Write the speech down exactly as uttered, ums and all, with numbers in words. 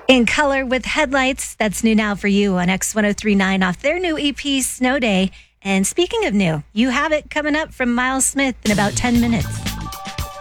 In Color with Headlights, that's new now for you on X ten thirty-nine off their new E P, Snow Day. And speaking of new, you have it coming up from Miles Smith in about ten minutes.